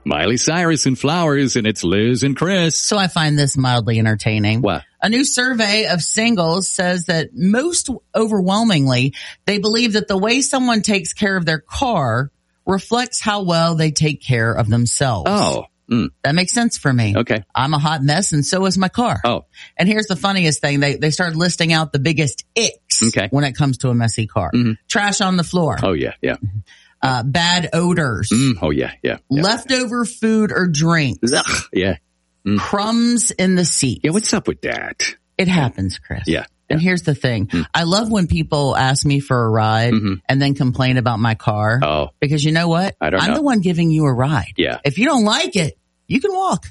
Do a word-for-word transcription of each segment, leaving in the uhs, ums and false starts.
Miley Cyrus and Flowers, and it's Liz and Chris. So I find this mildly entertaining. What? A new survey of singles says that most overwhelmingly, they believe that the way someone takes care of their car reflects how well they take care of themselves. Oh. Mm. That makes sense for me. Okay. I'm a hot mess and so is my car. Oh. And here's the funniest thing. They, they started listing out the biggest icks okay. when it comes to a messy car. Mm-hmm. Trash on the floor. Oh, yeah, yeah. Uh, bad odors. Mm. Oh, yeah, yeah. yeah. Leftover food or drinks. Ugh, yeah. Mm. Crumbs in the seat. Yeah, what's up with that? It happens, Chris. Yeah. And here's the thing. Mm. I love when people ask me for a ride mm-hmm. and then complain about my car. Oh. Because you know what? I don't I'm know. the one giving you a ride. Yeah. If you don't like it, you can walk.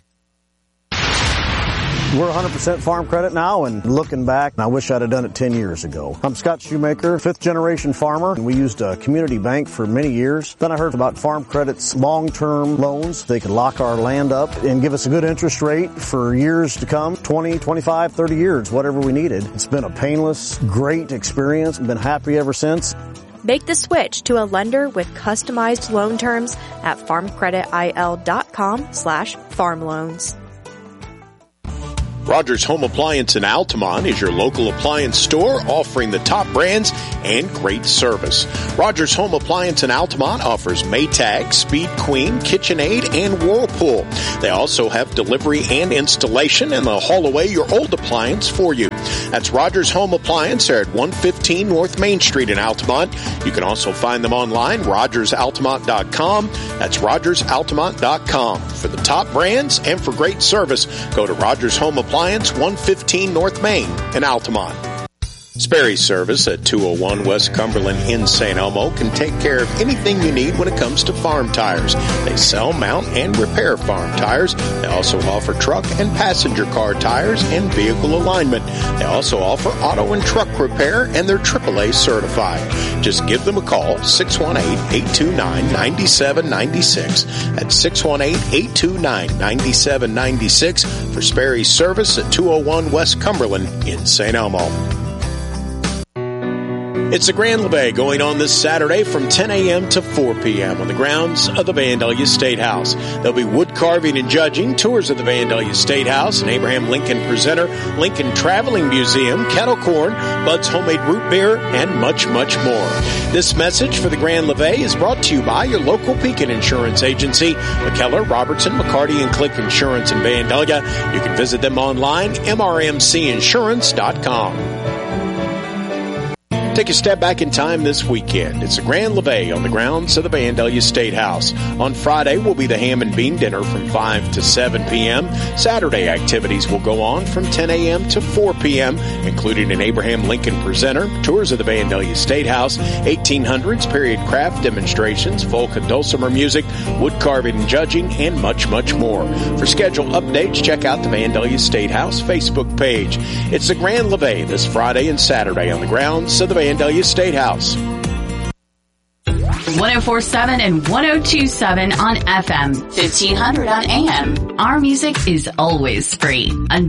We're one hundred percent farm credit now, and looking back, I wish I'd have done it ten years ago. I'm Scott Shoemaker, fifth generation farmer, and we used a community bank for many years. Then I heard about farm credit's long-term loans. They could lock our land up and give us a good interest rate for years to come, twenty, twenty-five, thirty years, whatever we needed. It's been a painless, great experience. I've been happy ever since. Make the switch to a lender with customized loan terms at farmcreditil.com slash farm loans. Rogers Home Appliance in Altamont is your local appliance store offering the top brands and great service. Rogers Home Appliance in Altamont offers Maytag, Speed Queen, KitchenAid, and Whirlpool. They also have delivery and installation, and they'll haul away your old appliance for you. That's Rogers Home Appliance. They're at one fifteen North Main Street in Altamont. You can also find them online, rogers altamont dot com. That's rogers altamont dot com. For the top brands and for great service, go to Rogers Home Appliance, one fifteen North Main in Altamont. Sperry's service at two oh one West Cumberland in Saint Elmo can take care of anything you need when it comes to farm tires. They sell, mount, and repair farm tires. They also offer truck and passenger car tires and vehicle alignment. They also offer auto and truck repair, and they're triple A certified. Just give them a call, six one eight, eight two nine, nine seven nine six. That's six one eight, eight two nine, nine seven nine six for Sperry's service at two oh one West Cumberland in Saint Elmo. It's the Grand Levee going on this Saturday from ten a.m. to four p.m. on the grounds of the Vandalia State House. There'll be wood carving and judging, tours of the Vandalia State House, an Abraham Lincoln Presenter, Lincoln Traveling Museum, kettle corn, Bud's Homemade Root Beer, and much, much more. This message for the Grand Levee is brought to you by your local Pekin Insurance Agency, McKellar, Robertson, McCarty, and Click Insurance in Vandalia. You can visit them online, m r m c insurance dot com. Take a step back in time this weekend. It's a Grand Levee on the grounds of the Vandalia State House. On Friday will be the ham and bean dinner from five to seven p.m. Saturday activities will go on from ten a.m. to four p.m., including an Abraham Lincoln Presenter, tours of the Vandalia State House, eighteen hundreds period craft demonstrations, folk and dulcimer music, wood carving and judging, and much, much more. For schedule updates, check out the Vandalia State House Facebook page. It's the Grand Levee this Friday and Saturday on the grounds of the Vandalia State House. one oh four point seven and one oh two point seven on F M, fifteen hundred on A M. Our music is always free.